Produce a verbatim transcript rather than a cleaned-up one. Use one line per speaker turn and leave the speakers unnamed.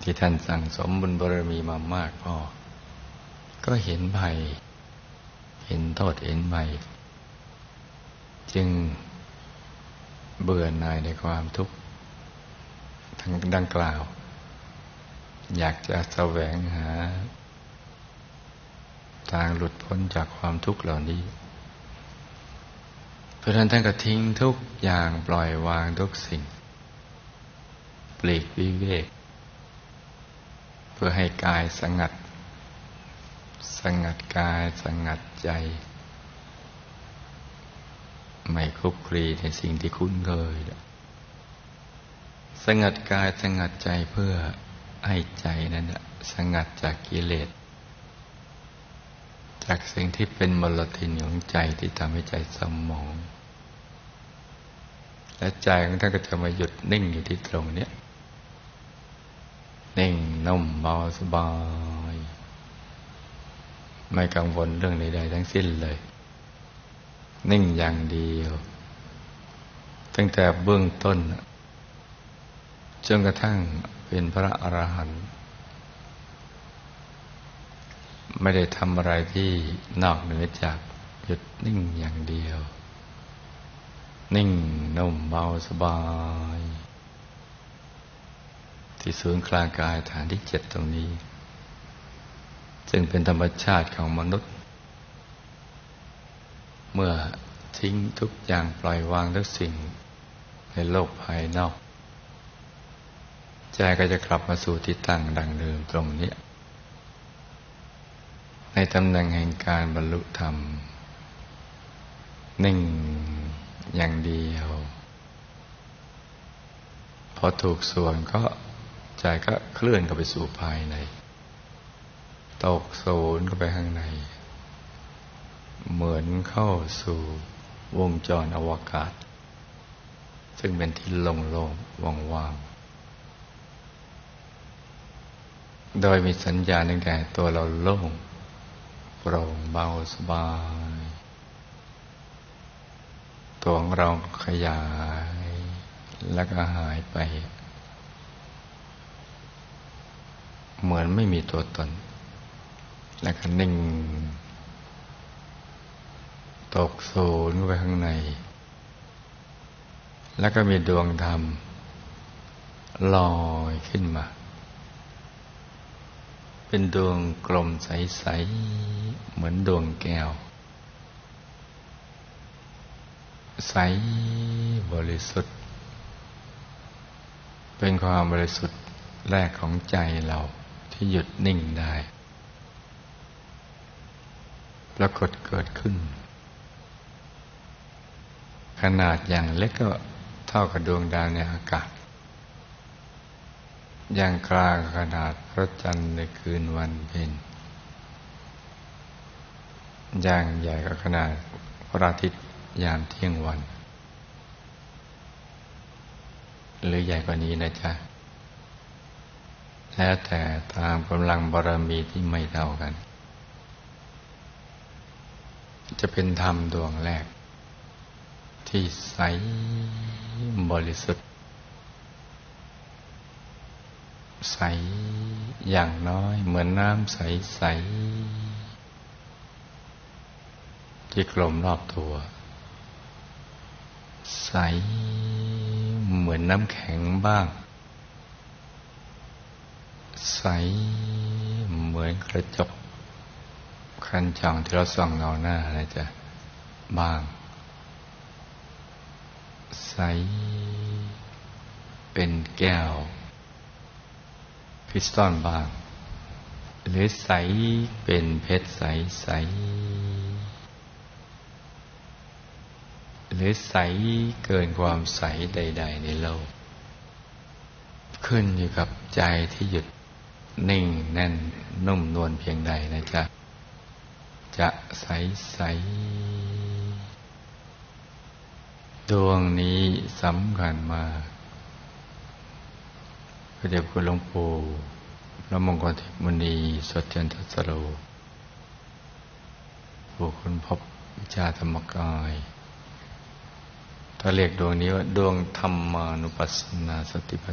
ที่ท่านสั่งสมบุญบารมีมามากพอก็เห็นภัยเห็นโทษเห็นภัยจึงเบื่อหน่ายในความทุกข์ทั้งดังกล่าวอยากจะแสวงหาทางหลุดพ้นจากความทุกข์เหล่านี้เพราะฉะนั้นท่านก็ทิ้งทุกอย่างปล่อยวางทุกสิ่งปลีกวิเวกเพื่อให้กายสงัดสงัดกายสงัดใจไม่คลุกคลีในสิ่งที่คุ้นเคยสงัดกายสงัดใจเพื่อให้ใจนั้นสงัดจากกิเลสจากสิ่งที่เป็นมลทินของใจที่ทำให้ใจเศร้าหมองและใจของท่านก็จะมาหยุดนิ่งอยู่ที่ตรงนี้นิ่งนุ่มเบาสบายไม่กังวลเรื่องใดๆทั้งสิ้นเลยนิ่งอย่างเดียวตั้งแต่เบื้องต้นจนกระทั่งเป็นพระอรหันต์ไม่ได้ทำอะไรที่นอกเหนือจากหยุดนิ่งอย่างเดียวนิ่งนุ่มเบาสบายที่ศูนย์กลางกายฐานที่เจ็ดตรงนี้ซึ่งเป็นธรรมชาติของมนุษย์เมื่อทิ้งทุกอย่างปล่อยวางทุกสิ่งในโลกภายนอกใจก็จะกลับมาสู่ที่ตั้งดังเดิมตรงนี้ในตำแหน่งแห่งการบรรลุธรรมนิ่งอย่างเดียวพอถูกส่วนก็ใจก็เคลื่อนเข้าไปสู่ภายในตกศูนย์เข้าไปข้างในเหมือนเข้าสู่วงจรอวกาศซึ่งเป็นที่โล่งๆว่างๆโดยมีสัญญาณตั้งแต่ตัวเราโล่งโปร่งเบาสบายตัวของเราขยายแล้วก็หายไปเหมือนไม่มีตัวตนแล้วก็นิ่งตกศูนย์ไปข้างในแล้วก็มีดวงธรรมลอยขึ้นมาเป็นดวงกลมใสๆเหมือนดวงแก้วใสบริสุทธิ์เป็นความบริสุทธิ์แรกของใจเราที่หยุดนิ่งได้ปรากฏเกิดขึ้นขนาดอย่างเล็กก็เท่ากับดวงดาวในอากาศอย่างกลางขนาดพระจันทร์ในคืนวันเพ็ญอย่างใหญ่ก็ขนาดพระอาทิตย์ยามเที่ยงวันหรือใหญ่กว่านี้นะจ๊ะแล้วแต่ตามกำลังบารมีที่ไม่เท่ากันจะเป็นธรรมดวงแรกที่ใสบริสุทธิ์ใสอย่างน้อยเหมือนน้ำใสๆที่กลมรอบตัวใสเหมือนน้ำแข็งบ้างใสเหมือนกระจกคันช่องที่เราส่องเงาหน้านะจ๊ะบ้างใสเป็นแก้วคริสตัลบ้างหรือใสเป็นเพชรใสๆหรือใสเกินความใสใดๆในโลกขึ้นอยู่กับใจที่หยุดนิ่งแน่นนุ่มนวลเพียงใดนะจ๊ะจะใสใสดวงนี้สำคัญมากพระเดชพระคุณหลวงปู่พระมงคลเทพมุนีสดจันทสโรผู้ค้นพบวิชาธรรมกายถ้าเรียกดวงนี้ว่าดวงธรรมานุปัสสนาสติปัฏ